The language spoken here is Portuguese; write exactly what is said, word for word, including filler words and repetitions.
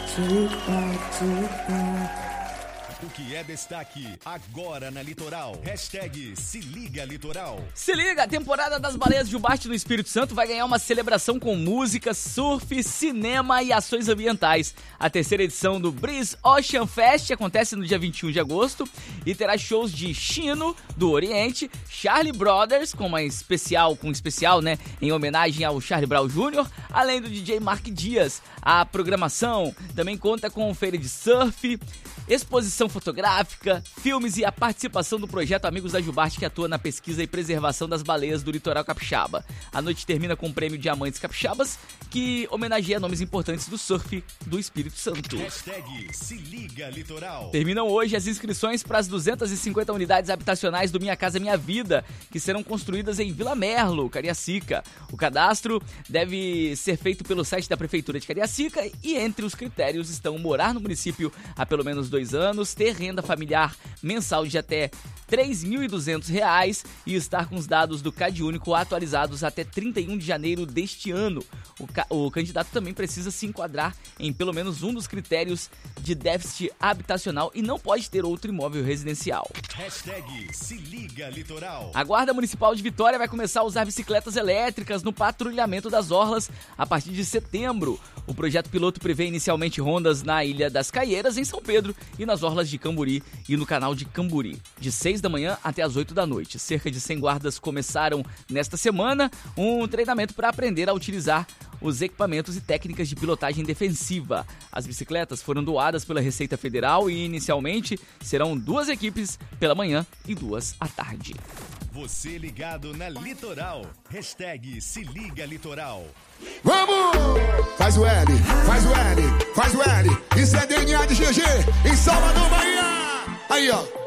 O que é destaque agora na Litoral. Hashtag Se Liga Litoral. Se liga, a temporada das Baleias de Jubarte no Espírito Santo vai ganhar uma celebração com música, surf, cinema e ações ambientais. A terceira edição do Breeze Ocean Fest acontece no dia vinte e um de agosto e terá shows de Chino, do Oriente, Charlie Brothers, com uma especial, com um especial, né, em homenagem ao Charlie Brown Júnior, além do D J Mark Dias. A programação também conta com feira de surf, exposição fotográfica, filmes e a participação do projeto Amigos da Jubarte, que atua na pesquisa e preservação das baleias do litoral capixaba. A noite termina com o prêmio Diamantes Capixabas, que homenageia nomes importantes do surf do Espírito Santo. Hashtag Se Liga Litoral. Terminam hoje as inscrições para as duzentas e cinquenta unidades habitacionais do Minha Casa Minha Vida, que serão construídas em Vila Merlo, Cariacica. O cadastro deve ser feito pelo site da Prefeitura de Cariacica e entre os critérios estão morar no município há pelo menos dois anos, ter renda familiar mensal de até três mil e duzentos reais e estar com os dados do CadÚnico atualizados até trinta e um de janeiro deste ano. O, ca- o candidato também precisa se enquadrar em pelo menos um dos critérios de déficit habitacional e não pode ter outro imóvel residencial. Hashtag Se Liga Litoral. A Guarda Municipal de Vitória vai começar a usar bicicletas elétricas no patrulhamento das orlas a partir de setembro. O projeto piloto prevê inicialmente rondas na Ilha das Caieiras, em São Pedro, e nas orlas de Camburi e no canal de Camburi, de seis da manhã até as oito da noite. Cerca de cem guardas começaram nesta semana um treinamento para aprender a utilizar os equipamentos e técnicas de pilotagem defensiva. As bicicletas foram doadas pela Receita Federal e inicialmente serão duas equipes pela manhã e duas à tarde. Você ligado na Litoral. Hashtag Se Liga Litoral. Vamos! Faz o L, faz o L, faz o L. Isso é D N A de G G, em Salvador, Bahia. Aí, ó.